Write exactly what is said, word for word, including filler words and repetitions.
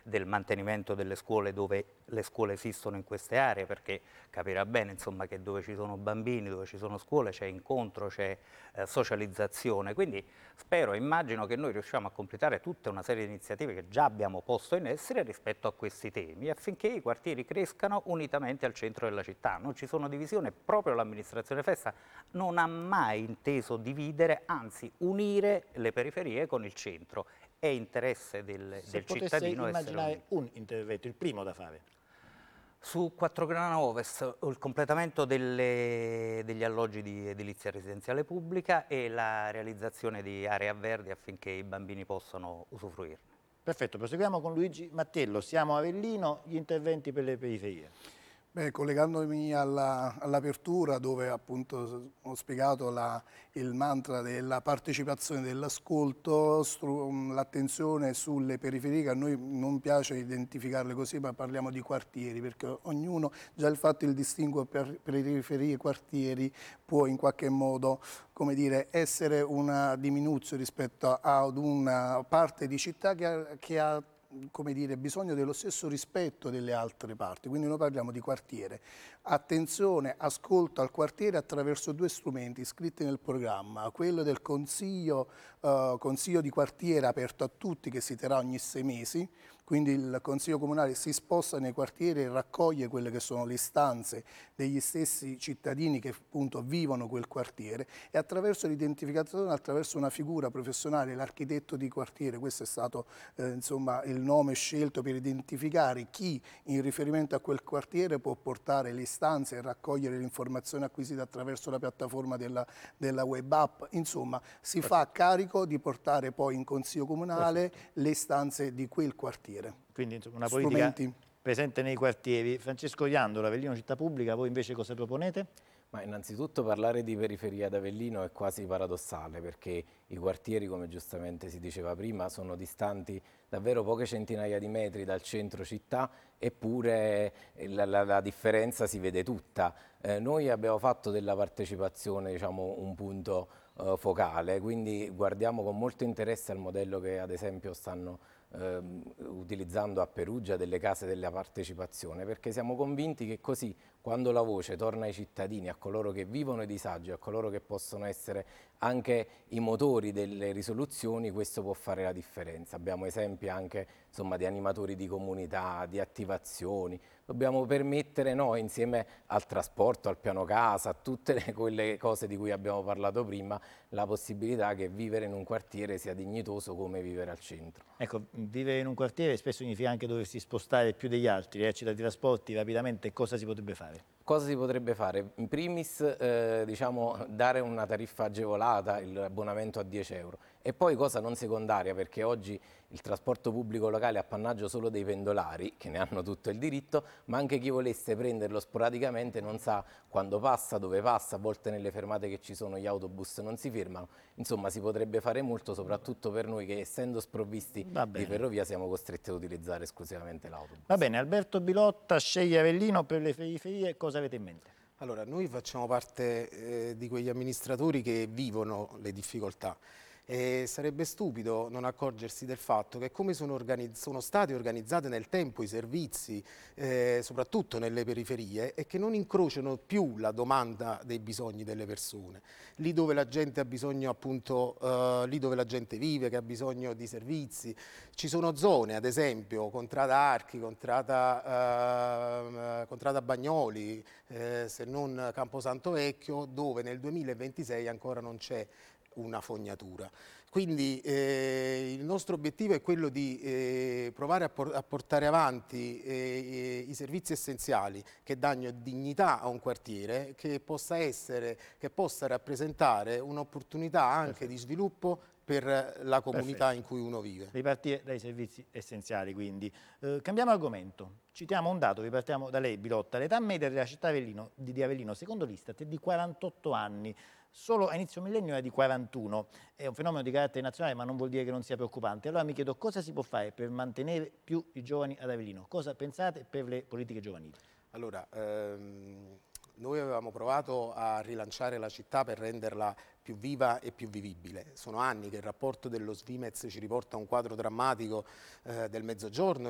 del mantenimento delle scuole dove le scuole esistono in queste aree, perché capirà bene insomma, che dove ci sono bambini, dove ci sono scuole, c'è incontro, c'è eh, socializzazione. Quindi spero, immagino che noi riusciamo a completare tutta una serie di iniziative che già abbiamo posto in essere rispetto a questi temi, affinché i quartieri crescano unitamente al centro della città. Non ci sono divisioni, proprio l'amministrazione Festa non ha mai inteso dividere, anzi unire le periferie con il centro. È interesse del, Se del potesse cittadino essere immaginare uniti. un intervento, il primo da fare. Su Quattro Grana Ovest il completamento delle, degli alloggi di edilizia residenziale pubblica e la realizzazione di area verdi affinché i bambini possano usufruirne. Perfetto, proseguiamo con Luigi Mattello. Siamo a Avellino, gli interventi per le periferie. Beh, collegandomi alla- all'apertura dove appunto ho spiegato la- il mantra della partecipazione, dell'ascolto, l'attenzione sulle periferie, che a noi non piace identificarle così, ma parliamo di quartieri, perché ognuno, già il fatto il distinguo per periferie e quartieri può in qualche modo, come dire, essere una diminuzione rispetto ad una parte di città che ha, che ha come dire, bisogno dello stesso rispetto delle altre parti, quindi noi parliamo di quartiere. Attenzione, ascolto al quartiere attraverso due strumenti scritti nel programma, quello del consiglio, eh, consiglio di quartiere aperto a tutti che si terrà ogni sei mesi, quindi il Consiglio Comunale si sposta nei quartieri e raccoglie quelle che sono le istanze degli stessi cittadini che appunto vivono quel quartiere e attraverso l'identificazione, attraverso una figura professionale, l'architetto di quartiere, questo è stato eh, insomma il nome scelto per identificare chi in riferimento a quel quartiere può portare le istanze e raccogliere le informazioni acquisite attraverso la piattaforma della, della web app, insomma si fa carico di portare poi in Consiglio Comunale Perfetto. le istanze di quel quartiere. Quindi insomma, una Strumenti. politica presente nei quartieri. Francesco Iandolo, Avellino Città Pubblica, voi invece cosa proponete? Ma innanzitutto parlare di periferia ad Avellino è quasi paradossale perché i quartieri, come giustamente si diceva prima, sono distanti davvero poche centinaia di metri dal centro città, eppure la, la, la differenza si vede tutta. Eh, noi abbiamo fatto della partecipazione, diciamo, un punto eh, focale, quindi guardiamo con molto interesse al modello che ad esempio stanno ehm, utilizzando a Perugia delle case della partecipazione, perché siamo convinti che così quando la voce torna ai cittadini, a coloro che vivono i disagi, a coloro che possono essere anche i motori delle risoluzioni, questo può fare la differenza. Abbiamo esempi anche insomma, di animatori di comunità, di attivazioni. Dobbiamo permettere noi, insieme al trasporto, al piano casa, a tutte le, quelle cose di cui abbiamo parlato prima, la possibilità che vivere in un quartiere sia dignitoso come vivere al centro. Ecco, vivere in un quartiere spesso significa anche doversi spostare più degli altri, eh? Citati i trasporti, rapidamente cosa si potrebbe fare? Cosa si potrebbe fare? In primis, eh, diciamo, dare una tariffa agevolata, l'abbonamento a dieci euro. E poi cosa non secondaria, perché oggi il trasporto pubblico locale è appannaggio solo dei pendolari, che ne hanno tutto il diritto, ma anche chi volesse prenderlo sporadicamente non sa quando passa, dove passa, a volte nelle fermate che ci sono gli autobus non si fermano. Insomma, si potrebbe fare molto, soprattutto per noi che essendo sprovvisti di ferrovia siamo costretti ad utilizzare esclusivamente l'autobus. Va bene, Alberto Bilotta, sceglie Avellino per le periferie, cosa avete in mente? Allora, noi facciamo parte eh, di quegli amministratori che vivono le difficoltà e sarebbe stupido non accorgersi del fatto che come sono, sono stati organizzati nel tempo i servizi, eh, soprattutto nelle periferie, e che non incrociano più la domanda dei bisogni delle persone. Lì dove la gente ha bisogno appunto, eh, lì dove la gente vive, che ha bisogno di servizi, ci sono zone, ad esempio, Contrada Archi, Contrada, eh, Contrada Bagnoli, eh, se non Camposanto Vecchio, dove nel duemilaventisei ancora non c'è una fognatura. Quindi eh, il nostro obiettivo è quello di eh, provare a, por a portare avanti eh, i servizi essenziali che danno dignità a un quartiere, che possa essere, che possa rappresentare un'opportunità anche Perfetto. Di sviluppo per la comunità Perfetto. In cui uno vive. Ripartire dai servizi essenziali, quindi. Eh, cambiamo argomento. Citiamo un dato, ripartiamo da lei, Bilotta. L'età media della città Avellino, di, di Avellino, secondo l'Istat, è di quarantotto anni. Solo a inizio millennio era di quarantuno. È un fenomeno di carattere nazionale, ma non vuol dire che non sia preoccupante. Allora mi chiedo cosa si può fare per mantenere più i giovani ad Avellino. Cosa pensate per le politiche giovanili? Allora, ehm, noi avevamo provato a rilanciare la città per renderla più viva e più vivibile. Sono anni che il rapporto dello Svimez ci riporta a un quadro drammatico eh, del Mezzogiorno